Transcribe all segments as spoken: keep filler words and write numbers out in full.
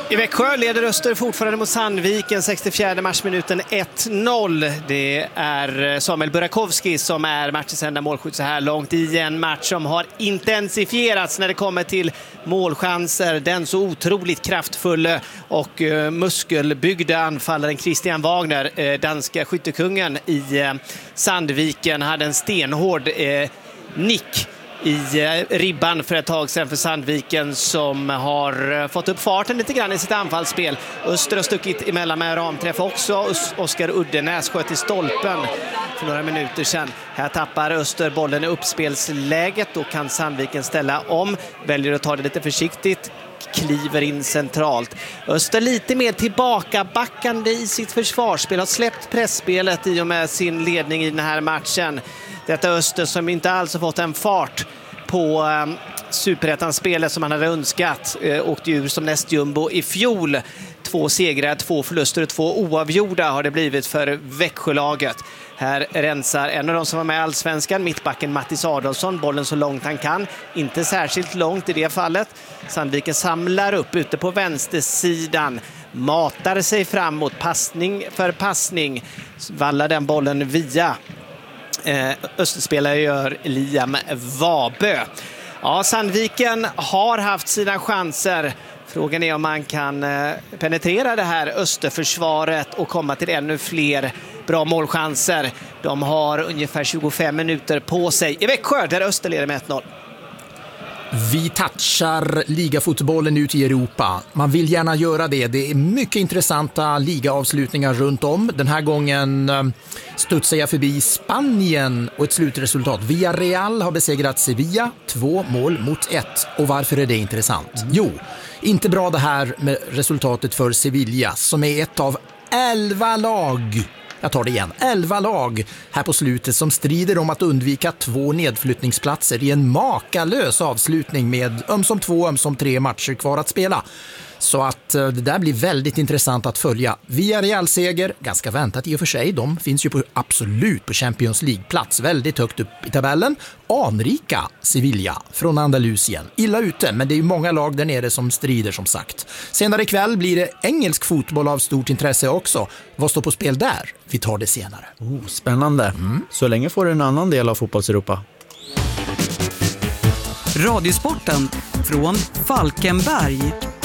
I Växjö leder Öster fortfarande mot Sandviken, sextiofjärde matchminuten ett noll. Det är Samuel Burakovsky som är matchens enda målskytt så här långt i en match som har intensifierats när det kommer till målchanser. Den så otroligt kraftfulla och muskelbyggda anfallaren Christian Wagner, danska skyttekungen i Sandviken, hade en stenhård nick i ribban för ett tag sedan för Sandviken, som har fått upp farten lite grann i sitt anfallsspel. Öster har stuckit emellan med ramträff också. Oskar Uddenäs sköt i stolpen för några minuter sedan. Här tappar Öster bollen i uppspelsläget. Då kan Sandviken ställa om. Väljer att ta det lite försiktigt. Kliver in centralt. Öster lite mer tillbakabackande i sitt försvarsspel. Har släppt pressspelet i och med sin ledning i den här matchen. Detta Öster som inte alls har fått en fart på um, Superettan-spelet som han hade önskat. Uh, åkte ur som nästjumbo i fjol. Två segrar, två förluster och två oavgjorda har det blivit för Växjölaget. Här rensar en av de som var med i Allsvenskan, mittbacken Mattis Adolfsson, bollen så långt han kan. Inte särskilt långt i det fallet. Sandviken samlar upp ute på vänstersidan. Matar sig framåt, passning för passning. Vallar den bollen via Österspelare gör Liam Vabö. Ja, Sandviken har haft sina chanser. Frågan är om man kan penetrera det här Österförsvaret och komma till ännu fler bra målchanser. De har ungefär tjugofem minuter på sig i Växjö där Öster leder med ett noll. Vi touchar ligafotbollen ut i Europa. Man vill gärna göra det. Det är mycket intressanta ligaavslutningar runt om. Den här gången studsar jag förbi Spanien och ett slutresultat. Villarreal har besegrat Sevilla, två mål mot ett. Och varför är det intressant? Jo, inte bra det här med resultatet för Sevilla, som är ett av elva lag. Jag tar det igen. elva lag här på slutet som strider om att undvika två nedflyttningsplatser i en makalös avslutning med ömsom två, ömsom tre matcher kvar att spela. Så att det där blir väldigt intressant att följa. Villarreal-seger, ganska väntat i och för sig. De finns ju på, absolut på Champions League-plats, väldigt högt upp i tabellen. Anrika Sevilla från Andalusien. Illa ute, men det är ju många lag där nere som strider som sagt. Senare ikväll blir det engelsk fotboll av stort intresse också. Vad står på spel där? Vi tar det senare. Oh, spännande. Mm. Så länge får du en annan del av fotbollseuropa. Radiosporten från Falkenberg.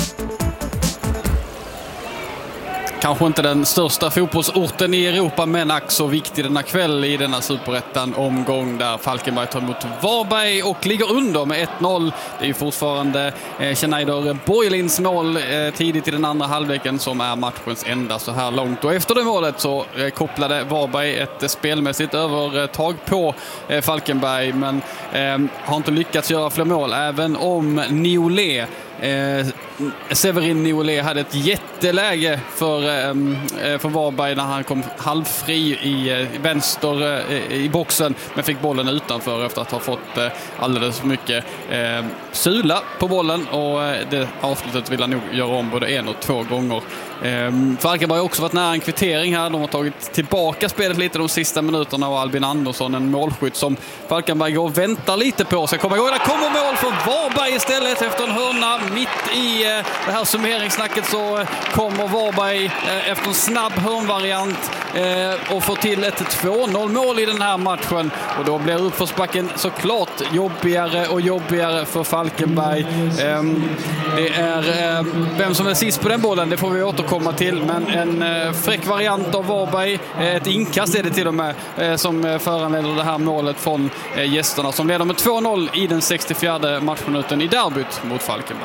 Kanske inte den största fotbollsorten i Europa, men ack så viktig denna kväll i denna Superettan-omgång där Falkenberg tar emot Varberg och ligger under med ett noll. Det är ju fortfarande eh, Schneider Borgelins mål eh, tidigt i den andra halvleken som är matchens enda så här långt. Och efter det målet så eh, kopplade Varberg ett spelmässigt övertag på eh, Falkenberg, men eh, har inte lyckats göra fler mål, även om Niolé Eh, Severin Niolé hade ett jätteläge för, eh, för Varberg när han kom halvfri i eh, vänster eh, i boxen, men fick bollen utanför efter att ha fått eh, alldeles för mycket eh, sula på bollen, och eh, det avslutet vill han nog göra om både en och två gånger. Eh, Falkenberg har också varit nära en kvittering här. De har tagit tillbaka spelet lite de sista minuterna, och Albin Andersson, en målskytt som Falkenberg går och väntar lite på sig. Kommer igång, där kommer mål för Varberg istället efter en hörna. Mitt i eh, det här summeringssnacket så eh, kommer Varberg eh, efter en snabb hörnvariant eh, och får till ett två noll mål i den här matchen, och då blir uppförsbacken såklart jobbigare och jobbigare för Falkenberg. Eh, det är eh, vem som är sist på den bollen, det får vi återkomma till, men en eh, fräck variant av Varberg, eh, ett inkast är det till och med eh, som eh, föranleder det här målet från eh, gästerna, som leder med två noll i den sextiofjärde matchminuten i derbyt mot Falkenberg.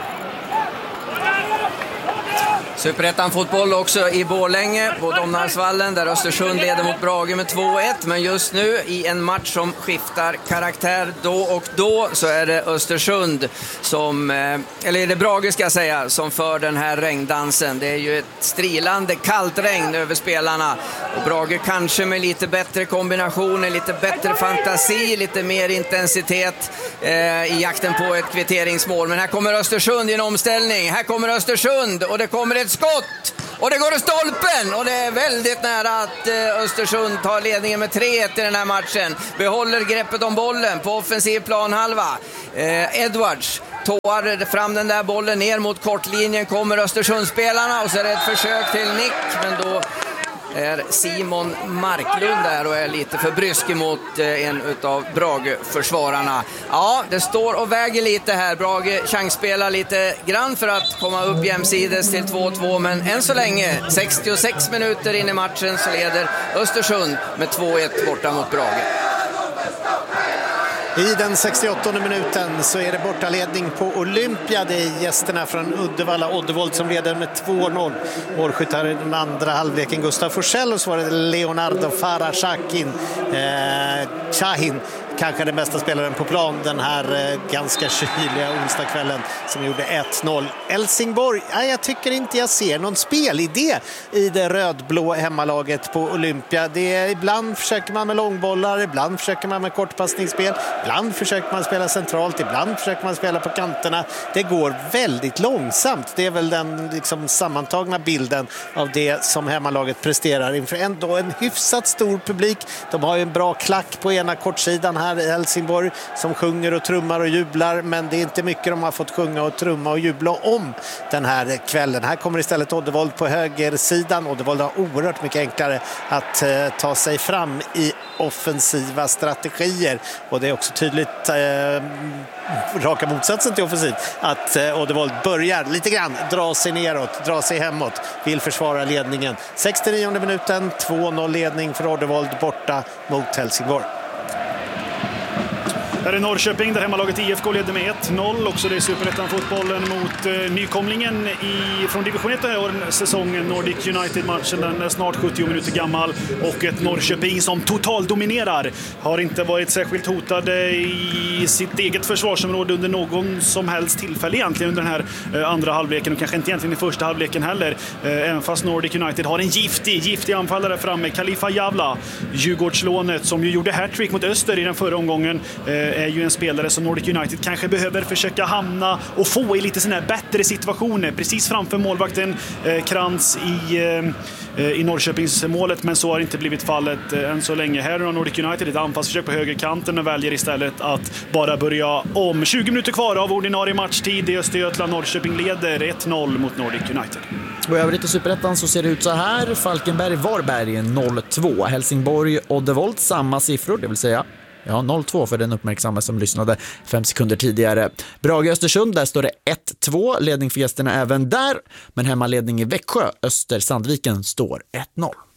Superettan fotboll också i Borlänge på Domnarsvallen där Östersund leder mot Brage med två ett, men just nu i en match som skiftar karaktär då och då så är det Östersund som, eller är det Brage ska jag säga, som för den här regndansen. Det är ju ett strilande kallt regn över spelarna, och Brage kanske med lite bättre kombinationer, lite bättre fantasi, lite mer intensitet eh, i jakten på ett kvitteringsmål. Men här kommer Östersund i en omställning, här kommer Östersund och det kommer ett skott och det går i stolpen, och det är väldigt nära att eh, Östersund tar ledningen med tre ett i den här matchen. Behåller greppet om bollen på offensiv planhalva. Eh, Edwards tåar fram den där bollen ner mot kortlinjen, kommer Östersundsspelarna och så är det ett försök till nick, men då är Simon Marklund där och är lite för brysk mot en utav Brage-försvararna. Ja, det står och väger lite här. Brage chansspelar lite grann för att komma upp jämsides till två två, men än så länge, sextiosex minuter in i matchen, så leder Östersund med två ett borta mot Brage. I den sextioåttonde minuten så är det bortaledning på Olympia. Det är gästerna från Uddevalla, Oddevold, som leder med två noll. Målskyttar i den andra halvleken Gustav Forsell, och så var det Leonardo Farashakin eh, Shahin, kanske den bästa spelaren på plan den här eh, ganska kyliga onsdagskvällen, som gjorde ett noll. Helsingborg, nej, jag tycker inte jag ser någon spelidé i det rödblå hemmalaget på Olympia. Det är, ibland försöker man med långbollar, ibland försöker man med kortpassningsspel, ibland försöker man spela centralt, ibland försöker man spela på kanterna. Det går väldigt långsamt. Det är väl den liksom sammantagna bilden av det som hemmalaget presterar inför ändå en hyfsat stor publik. De har ju en bra klack på ena kortsidan här i Helsingborg som sjunger och trummar och jublar, men det är inte mycket de har fått sjunga och trumma och jubla om den här kvällen. Här kommer istället Oddevold på högersidan. Oddevold har oerhört mycket enklare att eh, ta sig fram i offensiva strategier, och det är också tydligt eh, raka motsatsen till offensiv att eh, Oddevold börjar lite grann dra sig neråt, dra sig hemåt, vill försvara ledningen. sextionionde minuten, två noll ledning för Oddevold borta mot Helsingborg. Här är Norrköping där hemmalaget I F K leder med ett noll. Också det är Superettan-fotbollen mot eh, nykomlingen i, från division ett den här säsongen. Nordic United-matchen, den är snart sjuttio minuter gammal. Och ett Norrköping som total dominerar. Har inte varit särskilt hotade i sitt eget försvarsområde under någon som helst tillfälle egentligen under den här eh, andra halvleken. Och kanske inte egentligen i första halvleken heller. Eh, även fast Nordic United har en giftig, giftig anfallare framme. Khalifa Javla, Djurgårdslånet, som ju gjorde hattrick mot Öster i den förra omgången. Eh, är ju en spelare som Nordic United kanske behöver försöka hamna och få i lite såna här bättre situationer precis framför målvakten eh, Krantz i, eh, i Norrköpings målet, men så har inte blivit fallet eh, än så länge. Här har Nordic United ett anfallsförsök på högerkanten och väljer istället att bara börja om. tjugo minuter kvar av ordinarie matchtid i Östergötland. Norrköping leder ett noll mot Nordic United. Och övrigt i Superettan så ser det ut så här. Falkenberg-Varberg noll två. Helsingborg-Oddevold samma siffror, det vill säga ja, noll två för den uppmärksamma som lyssnade fem sekunder tidigare. Brage-Östersund, där står det ett två. Ledning för gästerna även där. Men hemmaledning i Växjö, Öster-Sandviken, står ett noll.